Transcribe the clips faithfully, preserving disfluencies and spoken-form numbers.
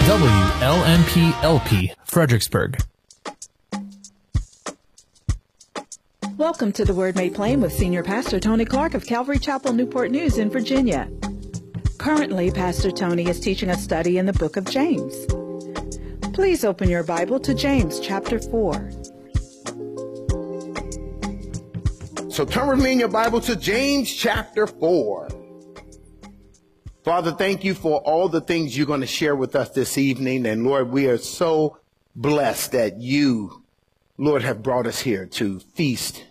W L M P L P, Fredericksburg. Welcome to The Word Made Plain with Senior Pastor Tony Clark of Calvary Chapel, Newport News in Virginia. Currently, Pastor Tony is teaching a study in the book of James. Please open your Bible to James chapter four. So turn with me in your Bible to James chapter four. Father, thank you for all the things you're going to share with us this evening. And Lord, we are so blessed that you, Lord, have brought us here to feast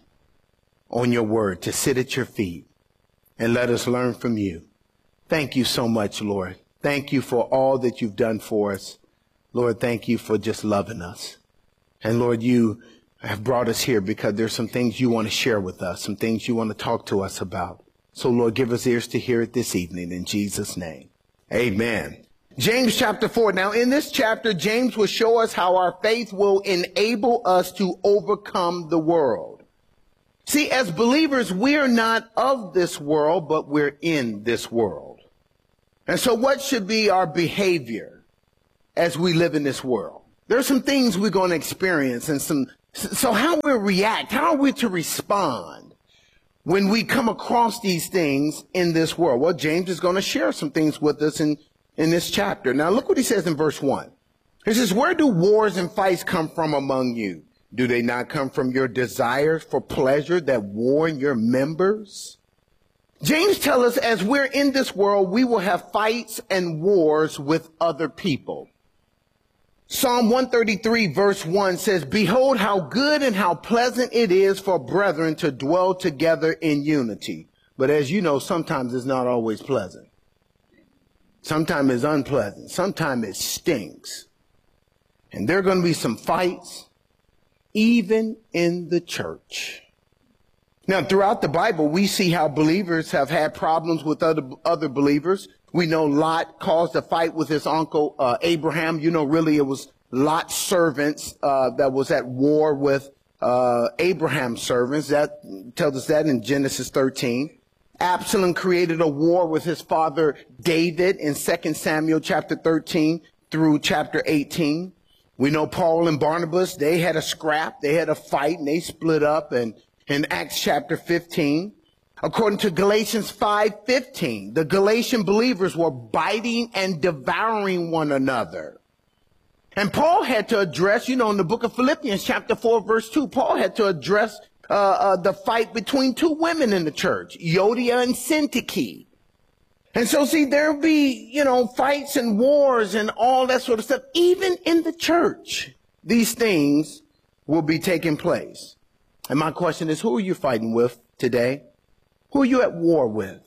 on your word, to sit at your feet and let us learn from you. Thank you so much, Lord. Thank you for all that you've done for us. Lord, thank you for just loving us. And Lord, you have brought us here because there's some things you want to share with us, some things you want to talk to us about. So, Lord, give us ears to hear it this evening in Jesus' name. Amen. James chapter four. Now, in this chapter, James will show us how our faith will enable us to overcome the world. See, as believers, we are not of this world, but we're in this world. And so what should be our behavior as we live in this world? There are some things we're going to experience and some, so how we react, how are we to respond when we come across these things in this world? Well, James is going to share some things with us in, in this chapter. Now, look what he says in verse one. He says, where do wars and fights come from among you? Do they not come from your desires for pleasure that war in your members? James tells us as we're in this world, we will have fights and wars with other people. Psalm one thirty-three verse one says, behold how good and how pleasant it is for brethren to dwell together in unity. But as you know, sometimes it's not always pleasant. Sometimes it's unpleasant. Sometimes it stinks. And there are going to be some fights, even in the church. Now, throughout the Bible, we see how believers have had problems with other, other believers. We know Lot caused a fight with his uncle, uh, Abraham. You know, really it was Lot's servants, uh, that was at war with, uh, Abraham's servants. That tells us that in Genesis thirteen. Absalom created a war with his father David in Second Samuel chapter thirteen through chapter eighteen. We know Paul and Barnabas, they had a scrap, they had a fight, and they split up and in Acts chapter fifteen. According to Galatians five fifteen, the Galatian believers were biting and devouring one another. And Paul had to address, you know, in the book of Philippians chapter four verse two, Paul had to address uh, uh, the fight between two women in the church, Euodia and Syntyche. And so, see, there'll be, you know, fights and wars and all that sort of stuff. Even in the church, these things will be taking place. And my question is, who are you fighting with today? Who are you at war with?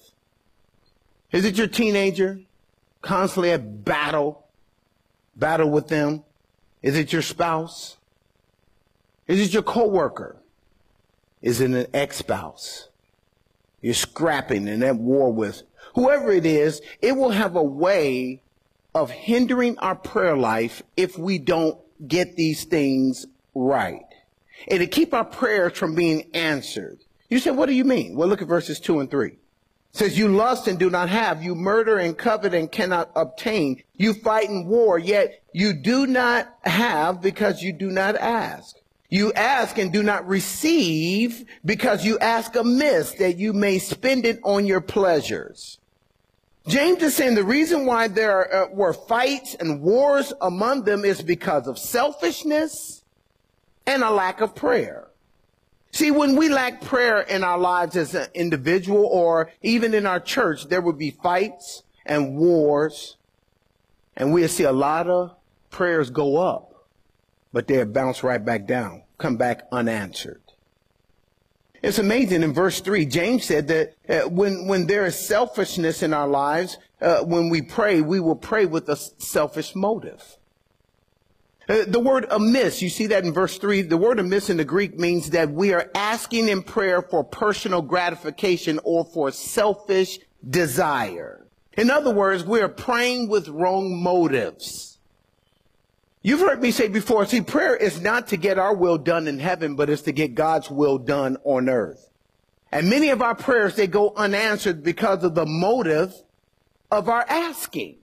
Is it your teenager? Constantly at battle, battle with them? Is it your spouse? Is it your coworker? Is it an ex-spouse you're scrapping and at war with? Whoever it is, it will have a way of hindering our prayer life if we don't get these things right. It'll keep our prayers from being answered. You say, what do you mean? Well, look at verses two and three. It says, you lust and do not have. You murder and covet and cannot obtain. You fight and war, yet you do not have because you do not ask. You ask and do not receive because you ask amiss that you may spend it on your pleasures. James is saying the reason why there uh, were fights and wars among them is because of selfishness and a lack of prayer. See, when we lack prayer in our lives as an individual or even in our church, there would be fights and wars, and we'll see a lot of prayers go up, but they'll bounce right back down, come back unanswered. It's amazing. In verse three, James said that uh, when, when there is selfishness in our lives, uh, when we pray, we will pray with a selfish motive. Uh, the word amiss, you see that in verse three. The word amiss in the Greek means that we are asking in prayer for personal gratification or for selfish desire. In other words, we are praying with wrong motives. You've heard me say before, see, prayer is not to get our will done in heaven, but it's to get God's will done on earth. And many of our prayers, they go unanswered because of the motive of our asking.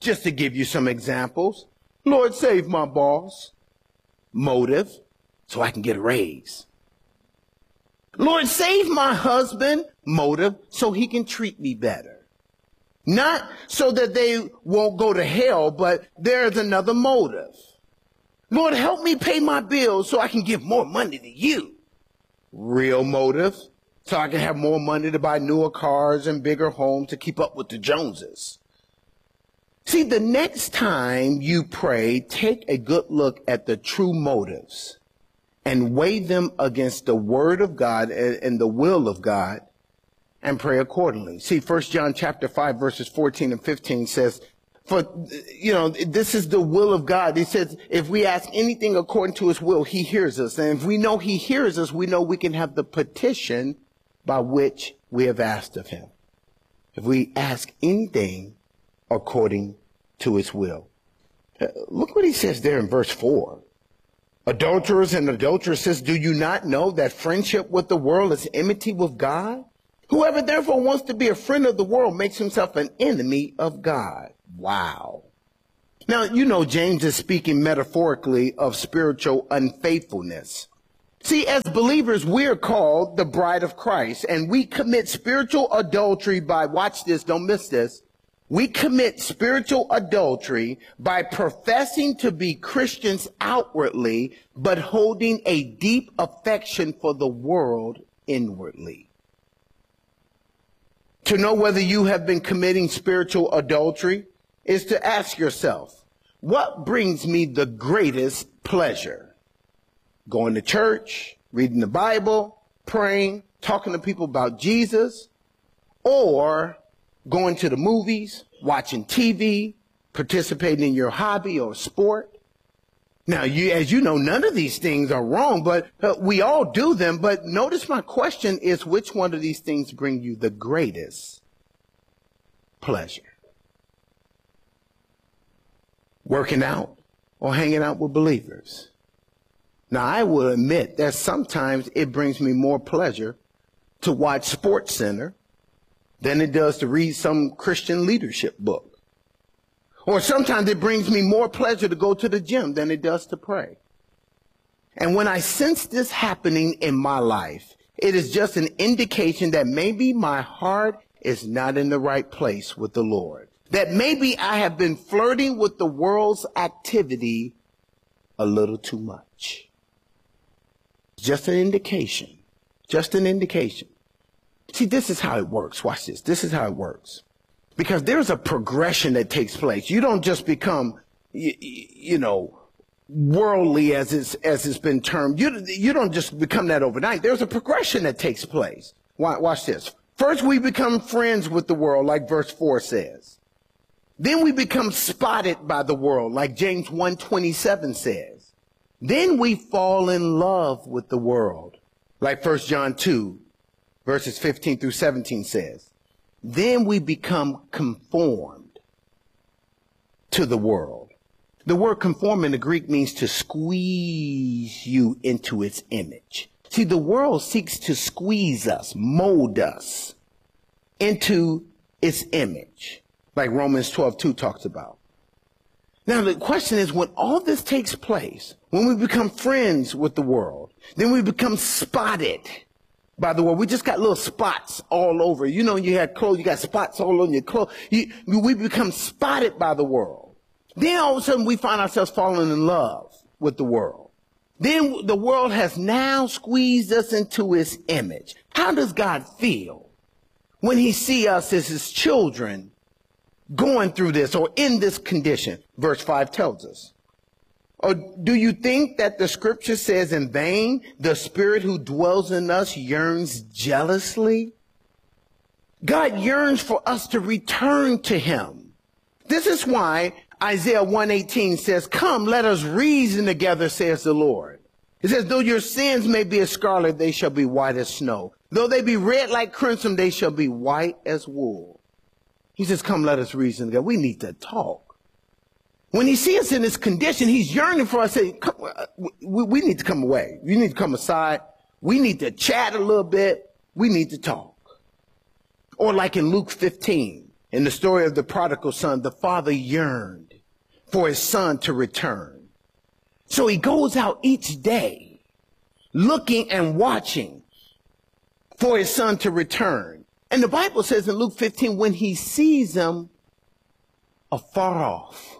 Just to give you some examples. Lord, save my boss. Motive, so I can get a raise. Lord, save my husband. Motive, so he can treat me better. Not so that they won't go to hell, but there's another motive. Lord, help me pay my bills so I can give more money to you. Real motive, so I can have more money to buy newer cars and bigger homes to keep up with the Joneses. See, the next time you pray, take a good look at the true motives and weigh them against the word of God and the will of God and pray accordingly. See, First John chapter five, verses fourteen and fifteen says, for, you know, this is the will of God. He says, if we ask anything according to his will, he hears us. And if we know he hears us, we know we can have the petition by which we have asked of him. If we ask anything according to his will. Uh, look what he says there in verse four. Adulterers and adulteresses, do you not know that friendship with the world is enmity with God? Whoever therefore wants to be a friend of the world makes himself an enemy of God. Wow. Now, you know, James is speaking metaphorically of spiritual unfaithfulness. See, as believers, we're called the bride of Christ, and we commit spiritual adultery by, watch this, don't miss this, we commit spiritual adultery by professing to be Christians outwardly, but holding a deep affection for the world inwardly. To know whether you have been committing spiritual adultery is to ask yourself, what brings me the greatest pleasure? Going to church, reading the Bible, praying, talking to people about Jesus, or going to the movies, watching T V, participating in your hobby or sport. Now, you, as you know, none of these things are wrong, but uh, we all do them. But notice my question is, which one of these things bring you the greatest pleasure? Working out or hanging out with believers? Now, I will admit that sometimes it brings me more pleasure to watch Sports Center than it does to read some Christian leadership book. Or sometimes it brings me more pleasure to go to the gym than it does to pray. And when I sense this happening in my life, it is just an indication that maybe my heart is not in the right place with the Lord. That maybe I have been flirting with the world's activity a little too much. Just an indication. Just an indication. See, this is how it works. Watch this. This is how it works. Because there's a progression that takes place. You don't just become, you, you know, worldly as it's, as it's been termed. You, you don't just become that overnight. There's a progression that takes place. Watch this. First, we become friends with the world, like verse four says. Then we become spotted by the world, like James one twenty-seven says. Then we fall in love with the world, like First John two, verses fifteen through seventeen says. Then we become conformed to the world. The word conform in the Greek means to squeeze you into its image. See, the world seeks to squeeze us, mold us into its image, like Romans twelve two talks about. Now, the question is, when all this takes place, when we become friends with the world, then we become spotted by the world. We just got little spots all over. You know, you had clothes, you got spots all on your clothes. You, we become spotted by the world. Then all of a sudden we find ourselves falling in love with the world. Then the world has now squeezed us into its image. How does God feel when he sees us as his children going through this or in this condition? Verse five tells us. Or do you think that the scripture says in vain, the spirit who dwells in us yearns jealously? God yearns for us to return to him. This is why Isaiah one eighteen says, come, let us reason together, says the Lord. It says, though your sins may be as scarlet, they shall be white as snow. Though they be red like crimson, they shall be white as wool. He says, come, let us reason together. We need to talk. When he sees us in this condition, he's yearning for us to say, come, we, we need to come away. You need to come aside. We need to chat a little bit. We need to talk. Or like in Luke fifteen, In the story of the prodigal son, the father yearned for his son to return. So he goes out each day looking and watching for his son to return. And the Bible says in Luke fifteen, when he sees him afar off,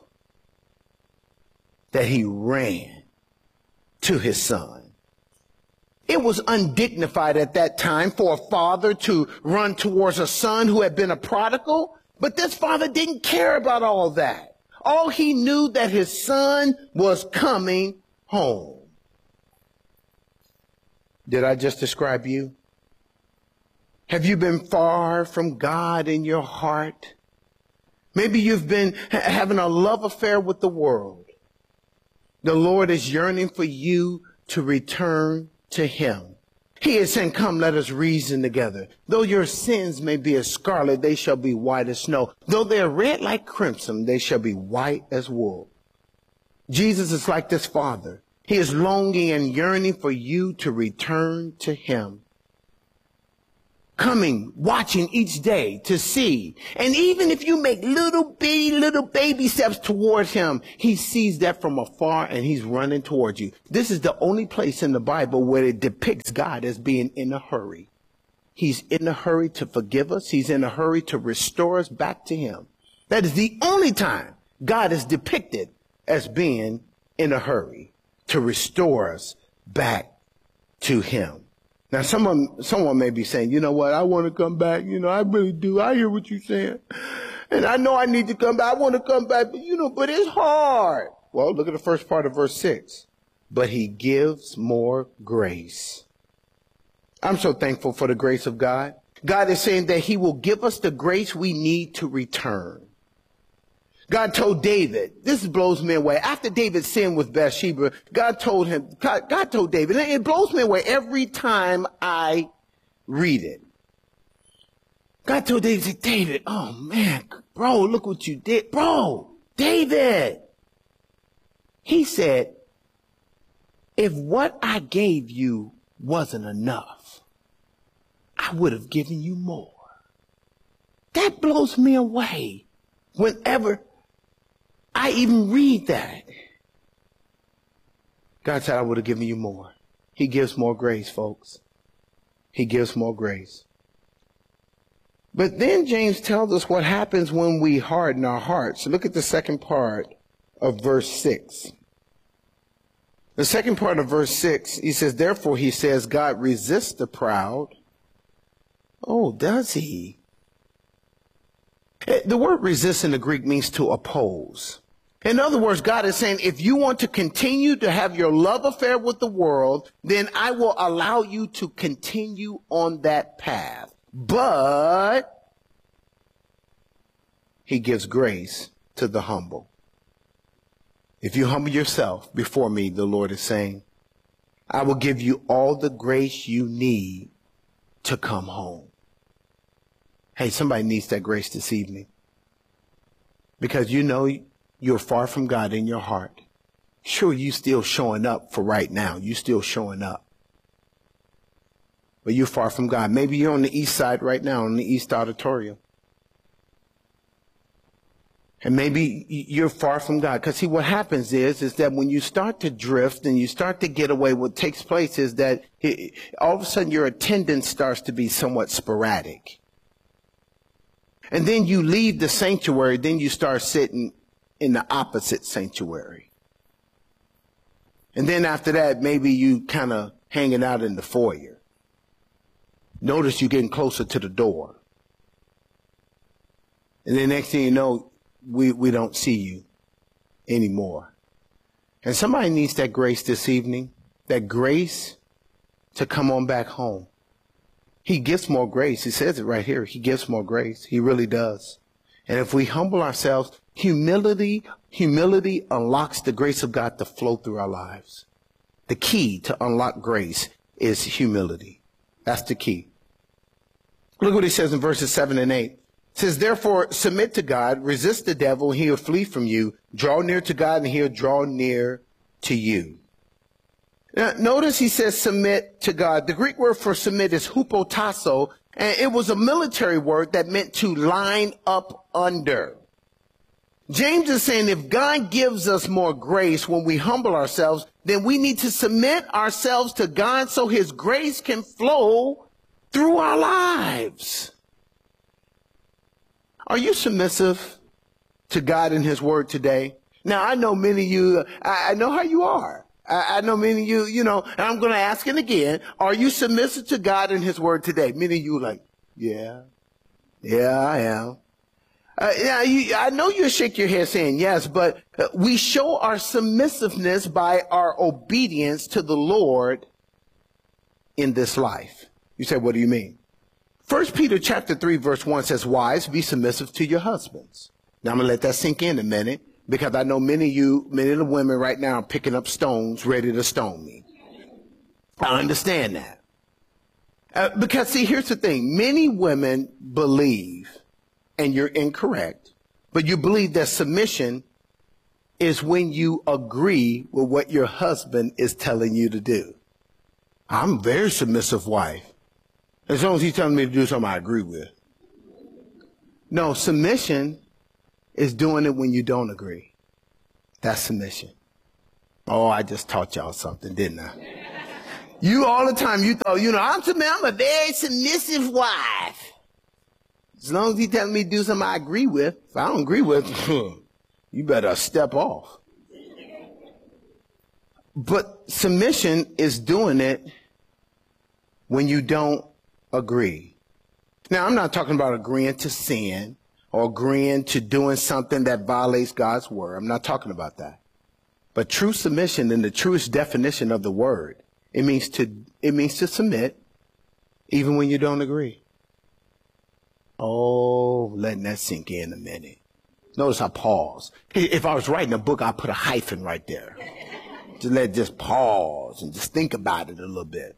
that he ran to his son. It was undignified at that time for a father to run towards a son who had been a prodigal, but this father didn't care about all that. All he knew that his son was coming home. Did I just describe you? Have you been far from God in your heart? Maybe you've been ha- having a love affair with the world. The Lord is yearning for you to return to him. He is saying, come, let us reason together. Though your sins may be as scarlet, they shall be white as snow. Though they are red like crimson, they shall be white as wool. Jesus is like this father. He is longing and yearning for you to return to him. Coming, watching each day to see. And even if you make little bitty, little baby steps towards him, he sees that from afar and he's running towards you. This is the only place in the Bible where it depicts God as being in a hurry. He's in a hurry to forgive us. He's in a hurry to restore us back to him. That is the only time God is depicted as being in a hurry to restore us back to him. Now, someone, someone may be saying, you know what, I want to come back. You know, I really do. I hear what you're saying. And I know I need to come back. I want to come back, but you know, but it's hard. Well, look at the first part of verse six. But he gives more grace. I'm so thankful for the grace of God. God is saying that he will give us the grace we need to return. God told David, this blows me away. After David sinned with Bathsheba, God told him, God, God told David, and it blows me away every time I read it. God told David, say, David, oh man, bro, look what you did. Bro, David. He said, if what I gave you wasn't enough, I would have given you more. That blows me away whenever I even read that. God said, I would have given you more. He gives more grace, folks. He gives more grace. But then James tells us what happens when we harden our hearts. Look at the second part of verse six. The second part of verse six, he says, therefore, he says, God resists the proud. Oh, does he? The word resist in the Greek means to oppose. In other words, God is saying, if you want to continue to have your love affair with the world, then I will allow you to continue on that path. But he gives grace to the humble. If you humble yourself before me, the Lord is saying, I will give you all the grace you need to come home. Hey, somebody needs that grace this evening. Because you know you're far from God in your heart. Sure, you still showing up for right now. You still showing up. But you're far from God. Maybe you're on the east side right now, on the East Auditorium. And maybe you're far from God. Because see, what happens is, is that when you start to drift and you start to get away, what takes place is that it, all of a sudden your attendance starts to be somewhat sporadic. And then you leave the sanctuary, then you start sitting in the opposite sanctuary. And then after that, maybe you kind of hanging out in the foyer. Notice you're getting closer to the door. And then next thing you know, we, we don't see you anymore. And somebody needs that grace this evening, that grace to come on back home. He gives more grace. He says it right here. He gives more grace. He really does. And if we humble ourselves, humility, humility unlocks the grace of God to flow through our lives. The key to unlock grace is humility. That's the key. Look what he says in verses seven and eight. It says, therefore, submit to God, resist the devil, and he'll flee from you. Draw near to God, and he'll draw near to you. Now, notice he says submit to God. The Greek word for submit is hupotasso, And it was a military word that meant to line up under. James is saying if God gives us more grace when we humble ourselves, then we need to submit ourselves to God so his grace can flow through our lives. Are you submissive to God and his word today? Now, I know many of you, I, I know how you are. I, I know many of you, you know, and I'm going to ask it again. Are you submissive to God and his word today? Many of you are like, yeah, yeah, I am. Uh, yeah, you, I know you shake your head saying yes, but uh, we show our submissiveness by our obedience to the Lord in this life. You say, what do you mean? First Peter chapter three, verse one says, wives, be submissive to your husbands. Now I'm going to let that sink in a minute, because I know many of you, many of the women right now are picking up stones, ready to stone me. I understand that. Uh, because see, here's the thing. Many women believe, and you're incorrect, but you believe that submission is when you agree with what your husband is telling you to do. I'm a very submissive wife. As long as he's telling me to do something I agree with. No, submission is doing it when you don't agree. That's submission. Oh, I just taught y'all something, didn't I? You all the time, you thought, you know, I'm, I'm a very submissive wife. As long as he's telling me to do something I agree with, if I don't agree with, you better step off. But submission is doing it when you don't agree. Now, I'm not talking about agreeing to sin or agreeing to doing something that violates God's word. I'm not talking about that. But true submission, in the truest definition of the word, it means to, it means to submit even when you don't agree. Oh, letting that sink in a minute. Notice I pause. If I was writing a book, I'd put a hyphen right there. Just let it just pause and just think about it a little bit.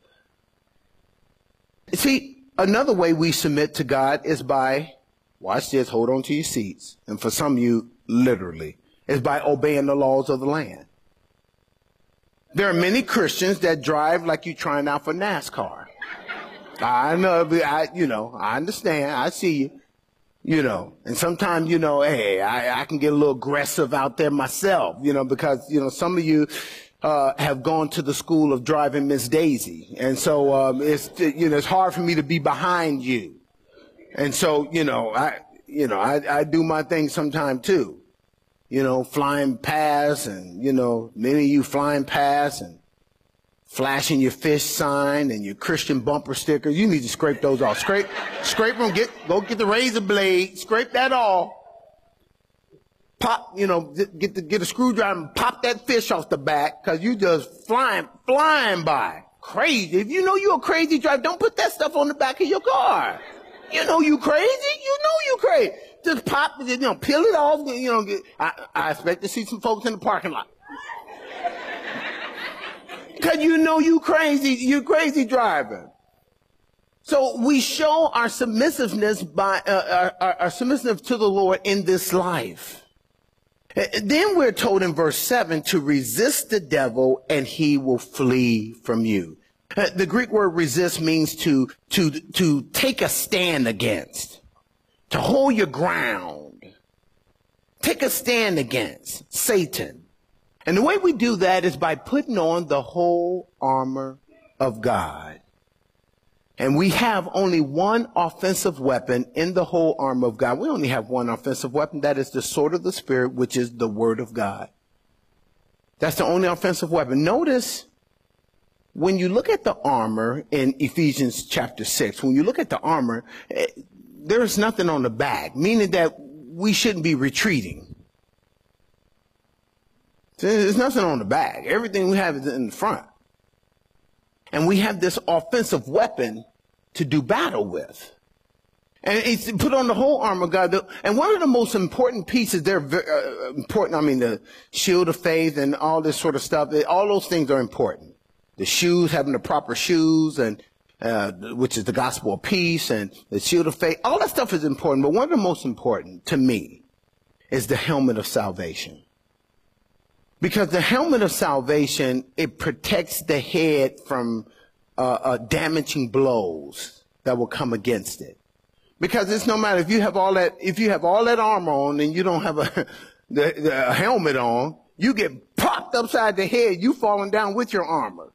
See, another way we submit to God is by, watch this, hold on to your seats. And for some of you, literally, is by obeying the laws of the land. There are many Christians that drive like you're trying out for NASCAR. I know, I, you know, I understand. I see you, you know, and sometimes, you know, hey, I, I can get a little aggressive out there myself, you know, because, you know, some of you uh, have gone to the school of driving Miss Daisy. And so, um, it's, you know, it's hard for me to be behind you. And so, you know, I, you know, I, I do my thing sometime too, you know, flying past and, you know, many of you flying past and flashing your fish sign and your Christian bumper sticker. You need to scrape those off. Scrape, scrape them, get, go get the razor blade, scrape that off. Pop, you know, get the, get a screwdriver and pop that fish off the back, cause you just flying, flying by. Crazy. If you know you're a crazy driver, don't put that stuff on the back of your car. You know you crazy. You know you crazy. Just pop it, you know, peel it off. You know, get, I, I expect to see some folks in the parking lot. Cause you know you crazy, you crazy driving. So we show our submissiveness by, uh, our, our submissiveness to the Lord in this life. Then we're told in verse seven to resist the devil and he will flee from you. The Greek word resist means to, to, to take a stand against, to hold your ground, take a stand against Satan. And the way we do that is by putting on the whole armor of God. And we have only one offensive weapon in the whole armor of God. We only have one offensive weapon. That is the sword of the Spirit, which is the word of God. That's the only offensive weapon. Notice when you look at the armor in Ephesians chapter six, when you look at the armor, there's nothing on the back, meaning that we shouldn't be retreating. There's nothing on the back. Everything we have is in the front. And we have this offensive weapon to do battle with. And it's put on the whole armor of God. And one of the most important pieces, they're very, uh, important, I mean, the shield of faith and all this sort of stuff, all those things are important. The shoes, having the proper shoes, and uh, which is the gospel of peace, and the shield of faith, all that stuff is important. But one of the most important to me is the helmet of salvation. Because the helmet of salvation, it protects the head from uh, uh, damaging blows that will come against it. Because it's no matter if you have all that, if you have all that armor on and you don't have a, the, the a helmet on, you get popped upside the head, you falling down with your armor.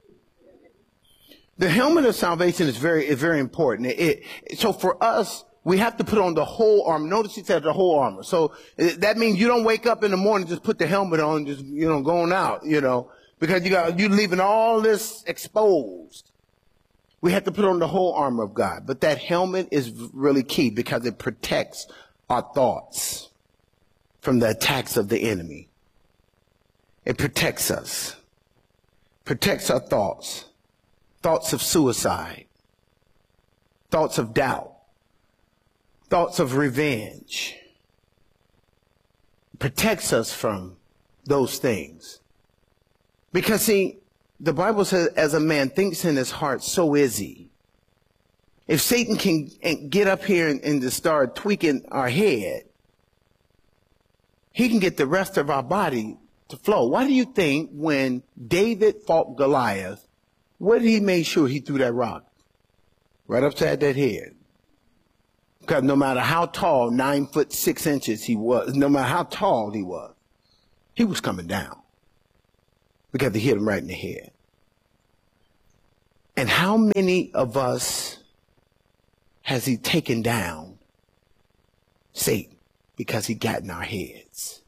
The helmet of salvation is very, is very important. It, it, so for us, we have to put on the whole armor. Notice he said the whole armor. So it, that means you don't wake up in the morning, just put the helmet on, and just, you know, going out, you know, because you got, you're leaving all this exposed. We have to put on the whole armor of God. But that helmet is really key because it protects our thoughts from the attacks of the enemy. It protects us, protects our thoughts, thoughts of suicide, thoughts of doubt, thoughts of revenge. It protects us from those things. Because, see, the Bible says, as a man thinks in his heart, so is he. If Satan can get up here and, and just start tweaking our head, he can get the rest of our body to flow. Why do you think when David fought Goliath, what did he make sure he threw that rock? Right upside that head. Because no matter how tall, nine foot six inches he was, no matter how tall he was, he was coming down. Because they hit him right in the head. And how many of us has he taken down? Satan, because he got in our heads.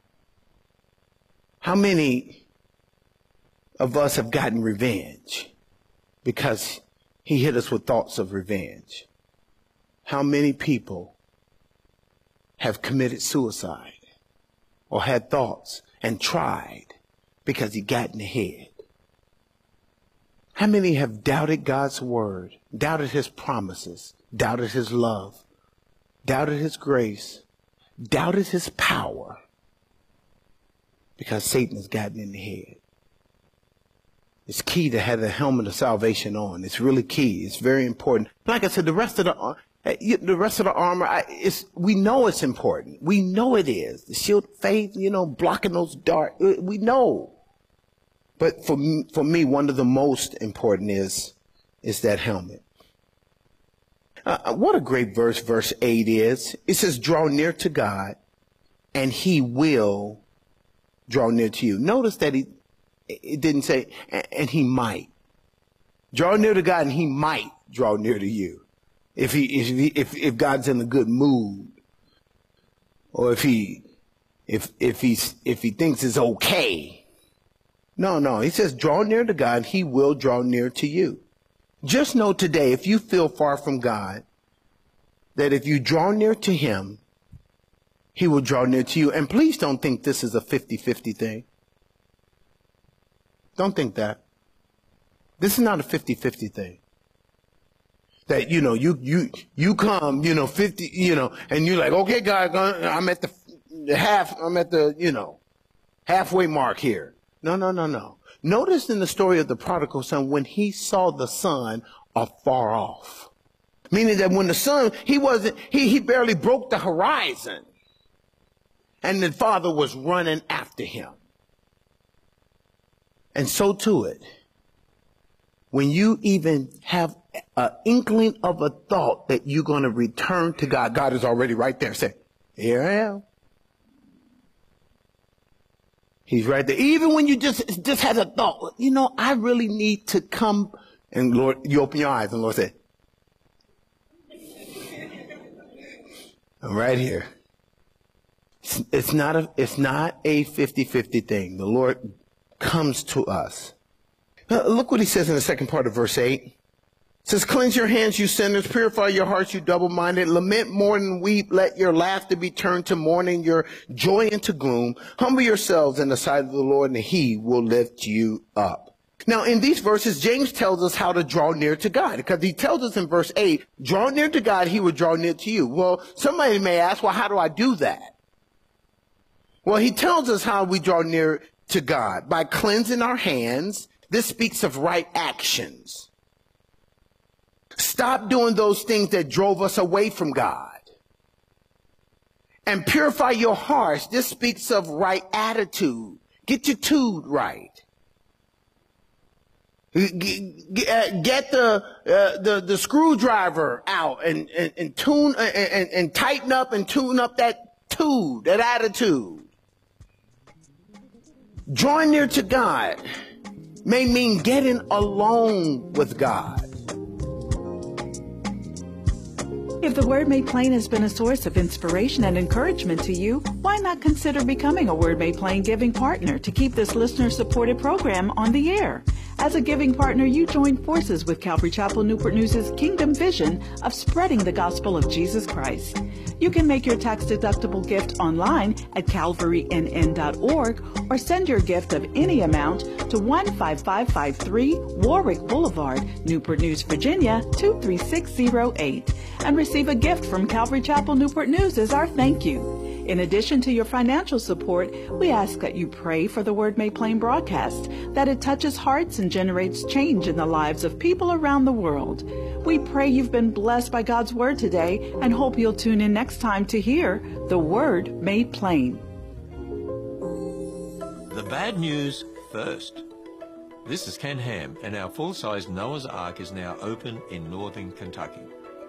How many of us have gotten revenge because he hit us with thoughts of revenge? How many people have committed suicide or had thoughts and tried because he got in the head? How many have doubted God's word, doubted his promises, doubted his love, doubted his grace, doubted his power because Satan has gotten in the head? It's key to have the helmet of salvation on. It's really key. It's very important. Like I said, the rest of the the rest of the armor, I, it's, we know it's important. We know it is. The shield of faith, you know, blocking those darts. We know. But for me, for me, one of the most important is, is that helmet. Uh, what a great verse, verse eight is. It says, draw near to God, and he will draw near to you. Notice that he, it didn't say, and he might. Draw near to God, and he might draw near to you. If he, if he, if, if God's in a good mood, or if he, if, if he's, if he thinks it's okay. No, no, he says, draw near to God, he will draw near to you. Just know today, if you feel far from God, that if you draw near to him, he will draw near to you. And please don't think this is a fifty-fifty thing. Don't think that. This is not a fifty-fifty thing. That, you know, you, you, you come, you know, fifty, you know, and you're like, okay, God, I'm at the, the half, I'm at the, you know, halfway mark here. No, no, no, no. Notice in the story of the prodigal son, when he saw the son afar off, meaning that when the son, he wasn't, he, he barely broke the horizon, and the father was running after him. And so to it, when you even have an inkling of a thought that you're going to return to God, God is already right there. Say, here I am. He's right there. Even when you just, just had a thought, you know, I really need to come. And Lord, you open your eyes and Lord said, I'm right here. It's, it's not a, it's not a fifty-fifty thing. The Lord comes to us. Now, look what he says in the second part of verse eight. It says, cleanse your hands, you sinners, purify your hearts, you double-minded, lament more than weep, let your laughter be turned to mourning, your joy into gloom. Humble yourselves in the sight of the Lord, and he will lift you up. Now, in these verses, James tells us how to draw near to God, because he tells us in verse eight, draw near to God, he will draw near to you. Well, somebody may ask, well, how do I do that? Well, he tells us how we draw near to God by cleansing our hands. This speaks of right actions. Stop doing those things that drove us away from God. And purify your hearts. This speaks of right attitude. Get your tude right. Get the uh, the the screwdriver out and and, and tune and, and, and tighten up and tune up that tude, that attitude. Drawing near to God may mean getting alone with God. If the Word Made Plain has been a source of inspiration and encouragement to you, why not consider becoming a Word Made Plain giving partner to keep this listener-supported program on the air? As a giving partner, you join forces with Calvary Chapel Newport News' Kingdom Vision of spreading the gospel of Jesus Christ. You can make your tax-deductible gift online at calvary n n dot org or send your gift of any amount to one five five five three Warwick Boulevard, Newport News, Virginia two three six zero eight, and receive a gift from Calvary Chapel Newport News as our thank you. In addition to your financial support, we ask that you pray for the Word Made Plain broadcast, that it touches hearts and generates change in the lives of people around the world. We pray you've been blessed by God's Word today and hope you'll tune in next time to hear the Word Made Plain. The bad news first. This is Ken Ham, and our full-size Noah's Ark is now open in northern Kentucky.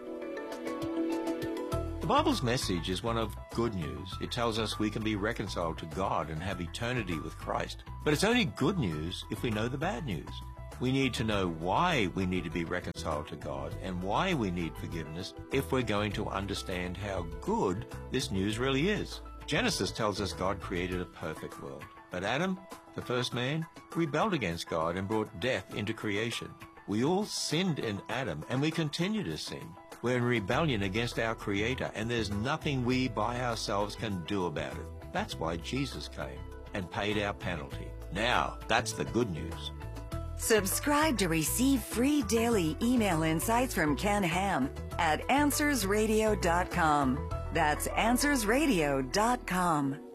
The Bible's message is one of good news. It tells us we can be reconciled to God and have eternity with Christ. But it's only good news if we know the bad news. We need to know why we need to be reconciled to God and why we need forgiveness if we're going to understand how good this news really is. Genesis tells us God created a perfect world. But Adam, the first man, rebelled against God and brought death into creation. We all sinned in Adam, and we continue to sin. We're in rebellion against our Creator, and there's nothing we by ourselves can do about it. That's why Jesus came and paid our penalty. Now, that's the good news. Subscribe to receive free daily email insights from Ken Ham at answers radio dot com. That's answers radio dot com.